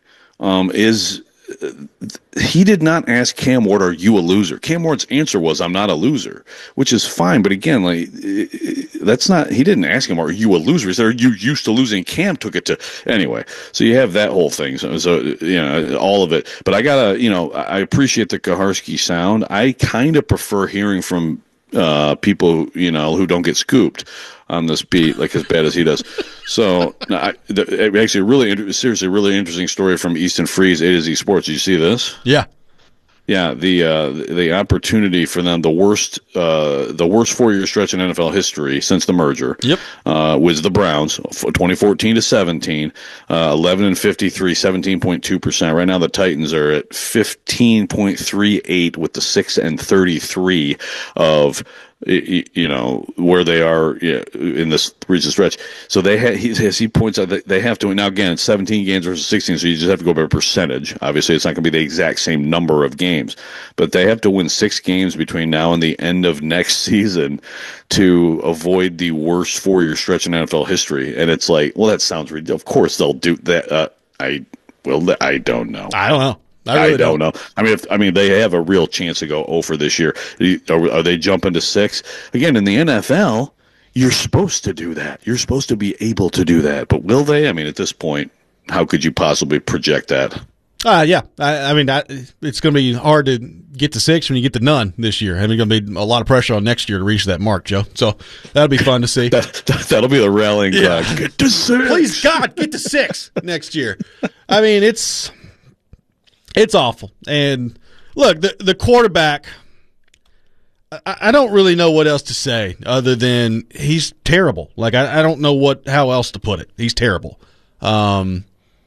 He did not ask Cam Ward, are you a loser? Cam Ward's answer was, I'm not a loser, which is fine. But again, like, that's not, he didn't ask him, are you a loser? He said, are you used to losing? Cam took it to, anyway. So you have that whole thing. So all of it. But I gotta, I appreciate the Kuharski sound. I kind of prefer hearing from people, who don't get scooped on this beat like as bad as he does. So actually, really interesting story from Easton Freeze, A to Z Sports. Did you see this? Yeah. Yeah, the opportunity for them, the worst 4-year stretch in NFL history since the merger. Yep. Was the Browns, 2014 to 17, 11-53, 17.2%. Right now, the Titans are at 15.38 with the 6-33 of where they are in this recent stretch. So he points out that they have to, now again, it's 17 games versus 16, so you just have to go by percentage. Obviously, it's not going to be the exact same number of games, but they have to win 6 games between now and the end of next season to avoid the worst 4-year stretch in NFL history. And it's like, well, that sounds ridiculous. Of course they'll do that. I don't know. I don't know. I don't know. I mean, they have a real chance to go over this year. Are they jumping to 6? Again, in the NFL, you're supposed to do that. You're supposed to be able to do that. But will they? I mean, at this point, how could you possibly project that? Yeah. I mean, it's going to be hard to get to 6 when you get to none this year. I mean, going to be a lot of pressure on next year to reach that mark, Joe. So that'll be fun to see. That'll be the rallying cry. Get to 6. Please, God, get to 6 next year. I mean, it's awful. And look, the quarterback, I don't really know what else to say other than he's terrible. Like, I don't know how else to put it. He's terrible. And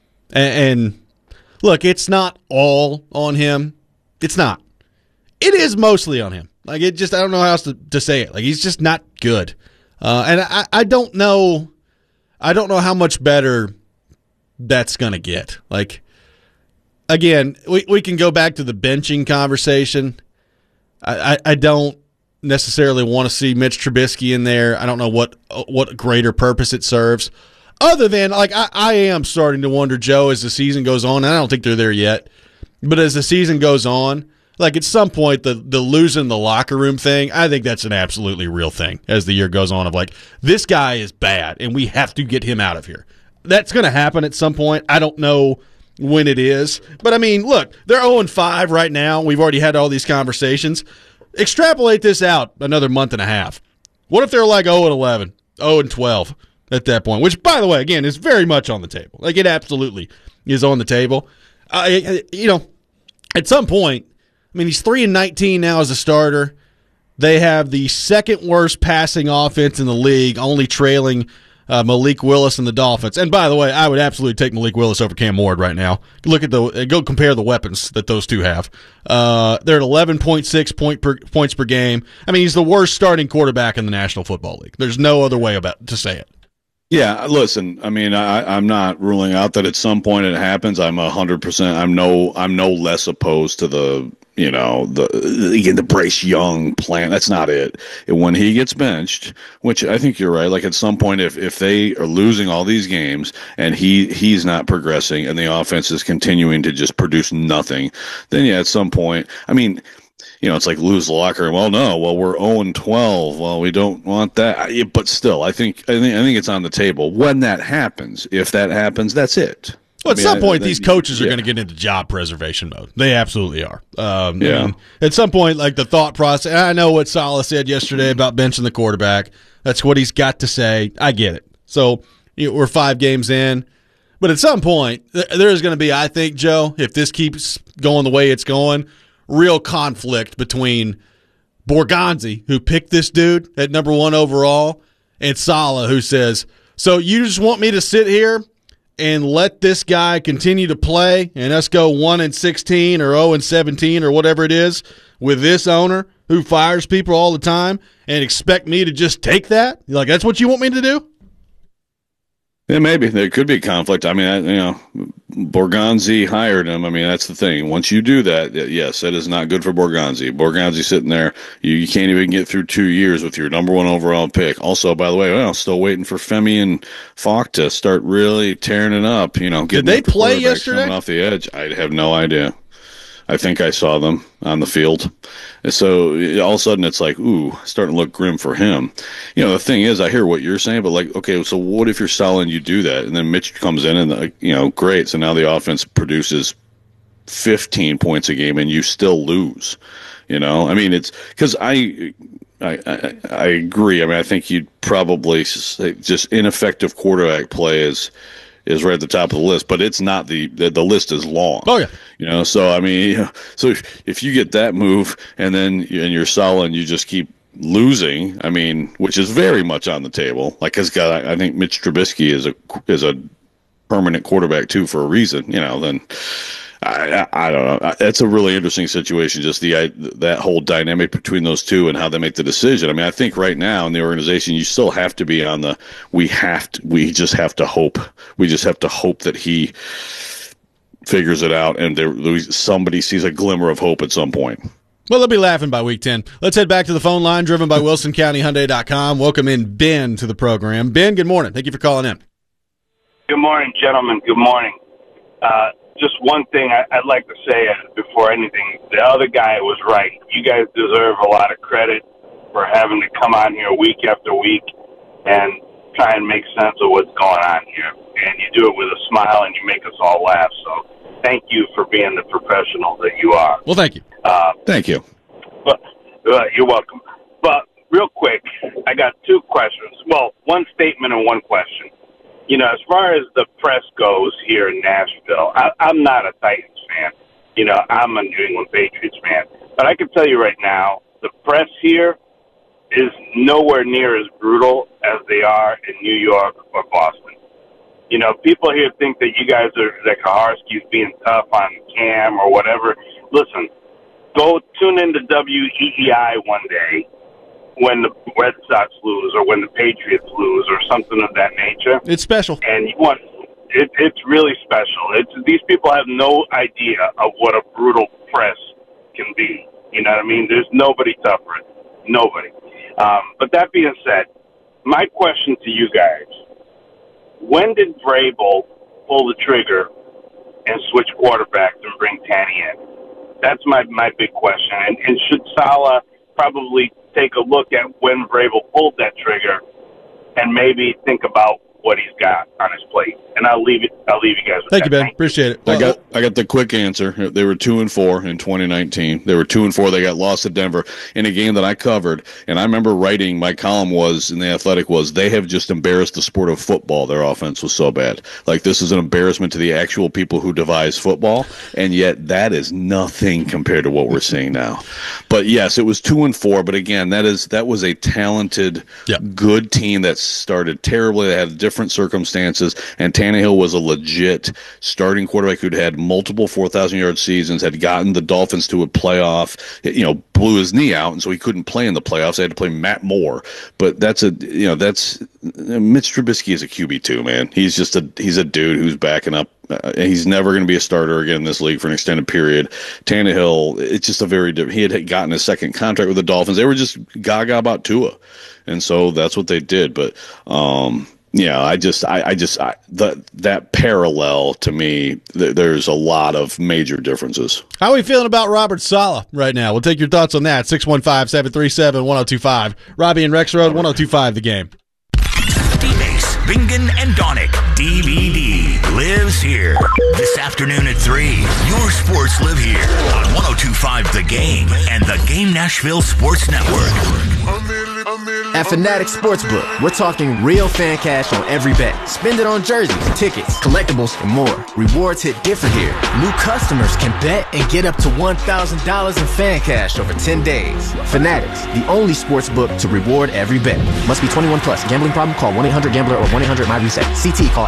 look, it's not all on him. It's not. It is mostly on him. Like, I don't know how else to say it. Like, he's just not good. And I don't know how much better that's going to get. Like, again, we can go back to the benching conversation. I don't necessarily want to see Mitch Trubisky in there. I don't know what greater purpose it serves. Other than, like, I am starting to wonder, Joe, as the season goes on, and I don't think they're there yet, but as the season goes on, like, at some point, the losing the locker room thing, I think that's an absolutely real thing as the year goes on of, like, this guy is bad, and we have to get him out of here. That's going to happen at some point. I don't know when it is. But, I mean, look, they're 0-5 right now. We've already had all these conversations. Extrapolate this out another month and a half. What if they're like 0-11, 0-12 at that point? Which, by the way, again, is very much on the table. Like, it absolutely is on the table. At some point, I mean, he's 3-19 now as a starter. They have the second worst passing offense in the league, only trailing Malik Willis and the Dolphins. And by the way, I would absolutely take Malik Willis over Cam Ward right now. Go compare the weapons that those two have. They're at 11.6 points per game. I mean, he's the worst starting quarterback in the National Football League. There's no other way to say it. Yeah, listen, I mean, I'm not ruling out that at some point it happens. I'm 100%. I'm no less opposed to the Bryce Young plan. That's not it. When he gets benched, which I think you're right. Like, at some point, if they are losing all these games and he's not progressing and the offense is continuing to just produce nothing, then yeah, at some point, I mean, it's like lose the locker room. Well, no. Well, we're 0-12. Well, we don't want that. But still, I think it's on the table. When that happens, if that happens, that's it. Well, at some point, these coaches are going to get into job preservation mode. They absolutely are. I mean, at some point, like, the thought process, I know what Saleh said yesterday about benching the quarterback. That's what he's got to say. I get it. So we're 5 games in. But at some point, there is going to be, I think, Joe, if this keeps going the way it's going, real conflict between Borgonzi, who picked this dude at number 1 overall, and Saleh, who says, so you just want me to sit here and let this guy continue to play and us go 1-16 or 0-17 or whatever it is with this owner who fires people all the time and expect me to just take that? Like, that's what you want me to do? Yeah, maybe there could be conflict. I mean, Borgonzi hired him. I mean, that's the thing. Once you do that, yes, that is not good for Borgonzi. Borgonzi sitting there, you can't even get through 2 years with your number 1 overall pick. Also, by the way, still waiting for Femi and Falk to start really tearing it up. Did they play yesterday? Coming off the edge, I have no idea. I think I saw them on the field. And so all of a sudden it's like, ooh, starting to look grim for him. The thing is, I hear what you're saying, but like, okay, so what if you're solid and you do that? And then Mitch comes in and, great. So now the offense produces 15 points a game and you still lose. I mean, it's because I agree. I mean, I think you'd probably say just ineffective quarterback play is right at the top of the list, but it's not the list is long. Oh yeah. So I mean, so if you get that move and then you're solid and you just keep losing, I mean, which is very much on the table. Like, I think Mitch Trubisky is a permanent quarterback too for a reason. Then I don't know. That's a really interesting situation. Just that whole dynamic between those two and how they make the decision. I mean, I think right now in the organization, you still have to be on the. We just have to hope. We just have to hope that he figures it out and somebody sees a glimmer of hope at some point. Well, they'll be laughing by week 10. Let's head back to the phone line, driven by WilsonCountyHyundai.com. Welcome in Ben to the program. Ben, good morning. Thank you for calling in. Good morning, gentlemen. Good morning. Just one thing I'd like to say before anything. The other guy was right. You guys deserve a lot of credit for having to come on here week after week and try and make sense of what's going on here. And you do it with a smile and you make us all laugh. So thank you for being the professional that you are. Well, thank you. Thank you. But you're welcome. But real quick, I got 2 questions. Well, one statement and one question. As far as the press goes here in Nashville, I'm not a Titans fan. I'm a New England Patriots fan. But I can tell you right now, the press here is nowhere near as brutal as they are in New York or Boston. You know, people here think that you guys are, that Kaharski's being tough on Cam or whatever. Listen, go tune into WEEI one day when the Red Sox lose or when the Patriots lose or something of that nature. It's special. And you want it's really special. These people have no idea of what a brutal press can be. You know what I mean? There's nobody tougher. Nobody. But that being said, my question to you guys, when did Vrabel pull the trigger and switch quarterbacks and bring Tanny in? That's my big question. And should Saleh probably take a look at when Vrabel pulled that trigger and maybe think about what he's got on his plate? And I'll leave you guys with Thank that. you, Ben. Appreciate it. I got the quick answer. They were 2-4 in 2019. They were 2-4. They got lost to Denver in a game that I covered. And I remember writing, my column was in The Athletic was, they have just embarrassed the sport of football. Their offense was so bad. Like, this is an embarrassment to the actual people who devise football. And yet that is nothing compared to what we're seeing now. But yes, it was 2-4. But again, that was a talented, good team that started terribly. They had different circumstances. And Tannehill was a legit starting quarterback who'd had multiple 4,000-yard seasons, had gotten the Dolphins to a playoff, blew his knee out, and so he couldn't play in the playoffs. They had to play Matt Moore. But Mitch Trubisky is a QB2, man. He's a dude who's backing up. He's never going to be a starter again in this league for an extended period. Tannehill, it's just a very different. He had gotten his second contract with the Dolphins. They were just gaga about Tua, and so that's what they did. But that parallel to me, there's a lot of major differences. How are we feeling about Robert Saleh right now? We'll take your thoughts on that. 615-737-1025. Robbie and Rex Road, 1025 The Game. D-Base, Bingen, and Donick. DVD lives here. This afternoon at 3, your sports live here on 1025 The Game and the Game Nashville Sports Network. At Fanatics Sportsbook, we're talking real fan cash on every bet. Spend it on jerseys, tickets, collectibles, and more. Rewards hit different here. New customers can bet and get up to $1,000 in fan cash over 10 days. Fanatics, the only sportsbook to reward every bet. Must be 21 plus. Gambling problem? Call 1-800-GAMBLER or 1-800-MY-RESET. CT call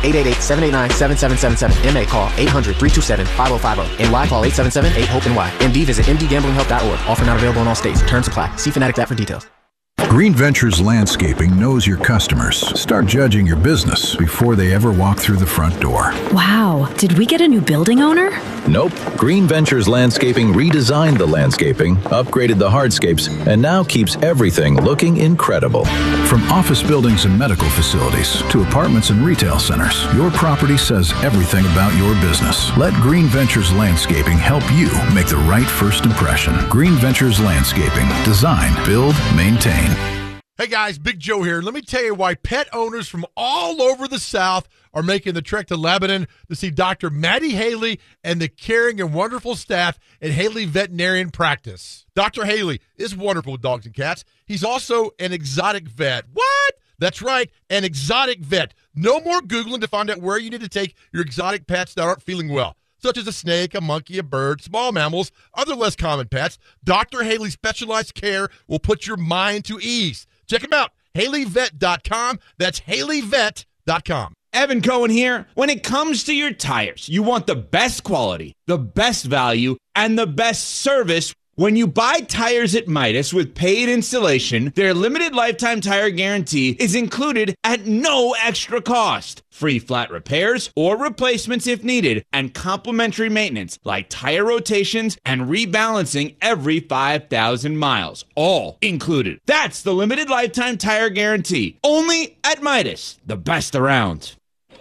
888-789-7777. MA call 800-327-5050. NY call 877-8-HOPE-NY. MD visit mdgamblinghelp.org. Offer not available in all states. Terms apply. See Fanatics app for details. Green Ventures Landscaping knows your customers. Start judging your business before they ever walk through the front door. Wow, did we get a new building owner? Nope. Green Ventures Landscaping redesigned the landscaping, upgraded the hardscapes, and now keeps everything looking incredible. From office buildings and medical facilities to apartments and retail centers, your property says everything about your business. Let Green Ventures Landscaping help you make the right first impression. Green Ventures Landscaping. Design, build, maintain. Hey guys, Big Joe here. Let me tell you why pet owners from all over the South are making the trek to Lebanon to see Dr. Maddie Haley and the caring and wonderful staff at Haley Veterinarian Practice. Dr. Haley is wonderful with dogs and cats. He's also an exotic vet. What? That's right, an exotic vet. No more Googling to find out where you need to take your exotic pets that aren't feeling well, such as a snake, a monkey, a bird, small mammals, other less common pets. Dr. Haley's specialized care will put your mind to ease. Check him out, HaleyVet.com. That's HaleyVet.com. Evan Cohen here. When it comes to your tires, you want the best quality, the best value, and the best service. When you buy tires at Midas with paid installation, their limited lifetime tire guarantee is included at no extra cost. Free flat repairs or replacements if needed, and complimentary maintenance like tire rotations and rebalancing every 5,000 miles. All included. That's the limited lifetime tire guarantee. Only at Midas, the best around.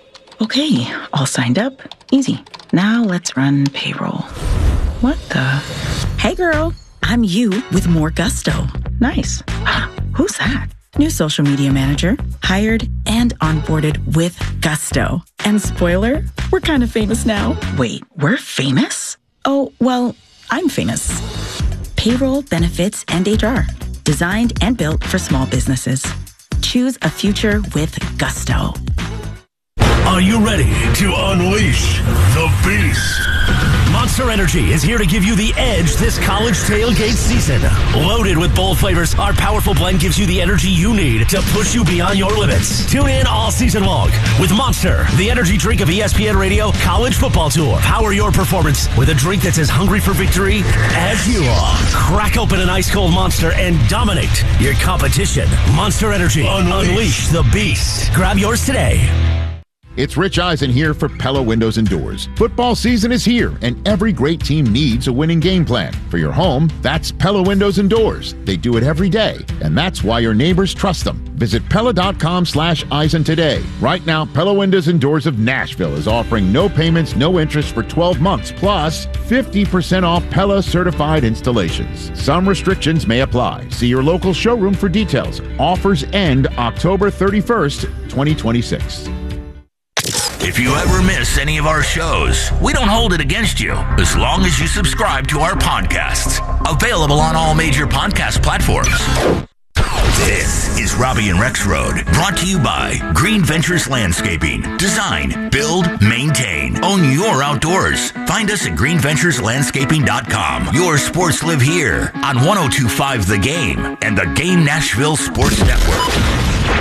Okay, all signed up. Easy. Now let's run payroll. What the? Hey girl, I'm you with more gusto. Nice. Who's that? New social media manager, hired and onboarded with gusto. And spoiler, we're kind of famous now. Wait, we're famous? Oh, well, I'm famous. Payroll, benefits, and HR. Designed and built for small businesses. Choose a future with gusto. Are you ready to unleash the beast? Monster Energy is here to give you the edge this college tailgate season. Loaded with bold flavors, our powerful blend gives you the energy you need to push you beyond your limits. Tune in all season long with Monster, the energy drink of ESPN Radio College Football Tour. Power your performance with a drink that's as hungry for victory as you are. Crack open an ice-cold Monster and dominate your competition. Monster Energy. Unleash the beast. Grab yours today. It's Rich Eisen here for Pella Windows and Doors. Football season is here, and every great team needs a winning game plan. For your home, that's Pella Windows and Doors. They do it every day, and that's why your neighbors trust them. Visit Pella.com/Eisen today. Right now, Pella Windows and Doors of Nashville is offering no payments, no interest for 12 months, plus 50% off Pella certified installations. Some restrictions may apply. See your local showroom for details. Offers end October 31st, 2026. If you ever miss any of our shows, we don't hold it against you as long as you subscribe to our podcasts. Available on all major podcast platforms. This is Robbie and Rex Road, brought to you by Green Ventures Landscaping. Design, build, maintain, own your outdoors. Find us at greenventureslandscaping.com. Your sports live here on 102.5 The Game and the Game Nashville Sports Network.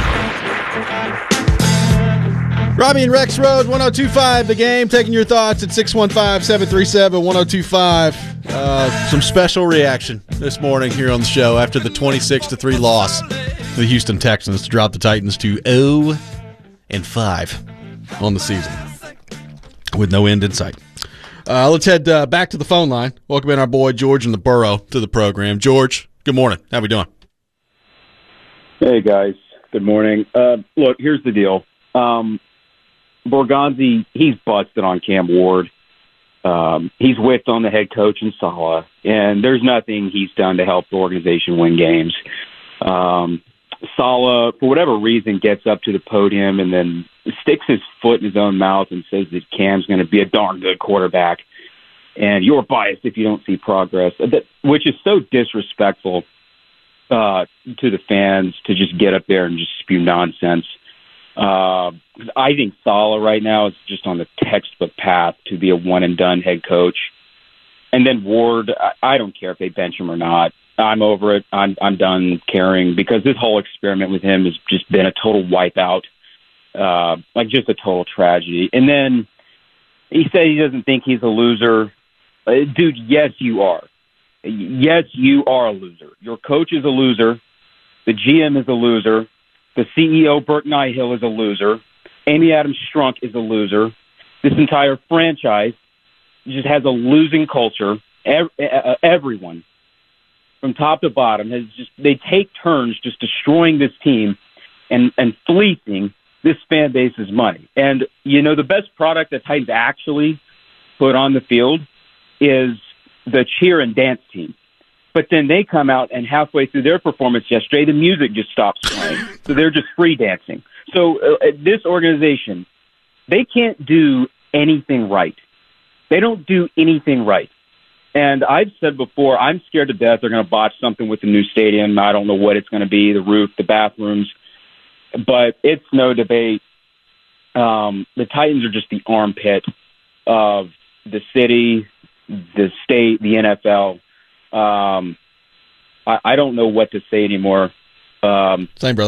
Robbie and Rex Road, 102.5 The Game, taking your thoughts at 615-737-1025. Some special reaction this morning here on the show after the 26-3 loss to the Houston Texans to drop the Titans to 0-5 on the season with no end in sight. Let's head back to the phone line. Welcome in our boy George in the Borough to the program. George, good morning. How we doing? Hey, guys. Good morning. Look, here's the deal. Borgonzi, he's busted on Cam Ward. He's whipped on the head coach in Saleh, and there's nothing he's done to help the organization win games. Saleh, for whatever reason, gets up to the podium and then sticks his foot in his own mouth and says that Cam's going to be a darn good quarterback, and you're biased if you don't see progress, which is so disrespectful to the fans to just get up there and just spew nonsense. I think Saleh right now is just on the textbook path to be a one-and-done head coach. And then Ward, I don't care if they bench him or not. I'm over it. I'm done caring because this whole experiment with him has just been a total wipeout, like just a total tragedy. And then he said he doesn't think he's a loser. Dude, yes, you are. Yes, you are a loser. Your coach is a loser. The GM is a loser. The CEO, Burt Nighill, is a loser. Amy Adams Strunk is a loser. This entire franchise just has a losing culture. Everyone, from top to bottom, they take turns just destroying this team and fleecing this fan base's money. And, the best product that Titans actually put on the field is the cheer and dance team. But then they come out and halfway through their performance yesterday, the music just stops playing. So they're just free dancing. So this organization, they can't do anything right. They don't do anything right. And I've said before, I'm scared to death they're going to botch something with the new stadium. I don't know what it's going to be, the roof, the bathrooms. But it's no debate. The Titans are just the armpit of the city, the state, the NFL. I don't know what to say anymore. Same, brother.